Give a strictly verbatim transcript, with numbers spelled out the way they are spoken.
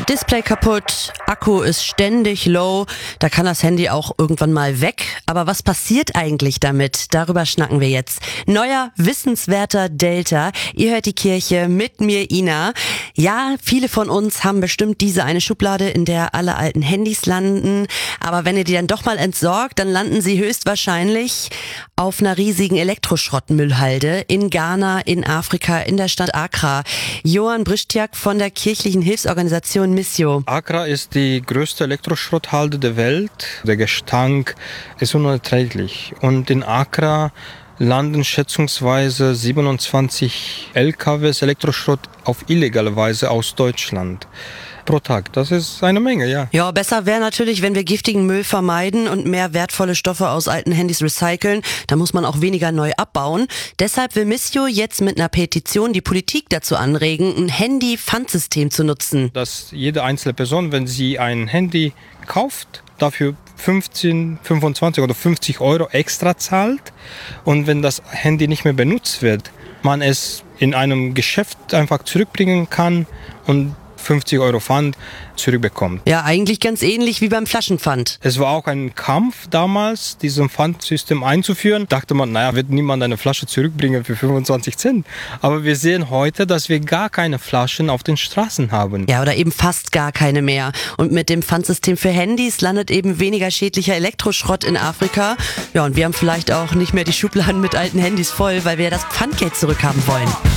Display kaputt, Akku ist ständig low, da kann das Handy auch irgendwann mal weg. Aber was passiert eigentlich damit? Darüber schnacken wir jetzt. Neuer, wissenswerter Delta. Ihr hört die Kirche mit mir, Ina. Ja, viele von uns haben bestimmt diese eine Schublade, in der alle alten Handys landen. Aber wenn ihr die dann doch mal entsorgt, dann landen sie höchstwahrscheinlich auf einer riesigen Elektroschrottmüllhalde in Ghana, in Afrika, in der Stadt Accra. Johann Brischtiak von der kirchlichen Hilfsorganisation Missio. Accra ist die größte Elektroschrotthalde der Welt. Der Gestank ist unerträglich. Und in Accra landen schätzungsweise siebenundzwanzig L K Ws Elektroschrott auf illegale Weise aus Deutschland pro Tag. Das ist eine Menge, ja. Ja, besser wäre natürlich, wenn wir giftigen Müll vermeiden und mehr wertvolle Stoffe aus alten Handys recyceln. Da muss man auch weniger neu abbauen. Deshalb will Missio jetzt mit einer Petition die Politik dazu anregen, ein Handy-Pfandsystem zu nutzen. Dass jede einzelne Person, wenn sie ein Handy kauft, dafür fünfzehn, fünfundzwanzig oder fünfzig Euro extra zahlt. Und wenn das Handy nicht mehr benutzt wird, man es in einem Geschäft einfach zurückbringen kann und fünfzig Euro Pfand zurückbekommt. Ja, eigentlich ganz ähnlich wie beim Flaschenpfand. Es war auch ein Kampf damals, dieses Pfandsystem einzuführen. Dachte man, naja, wird niemand eine Flasche zurückbringen für fünfundzwanzig Cent. Aber wir sehen heute, dass wir gar keine Flaschen auf den Straßen haben. Ja, oder eben fast gar keine mehr. Und mit dem Pfandsystem für Handys landet eben weniger schädlicher Elektroschrott in Afrika. Ja, und wir haben vielleicht auch nicht mehr die Schubladen mit alten Handys voll, weil wir ja das Pfandgeld zurückhaben wollen.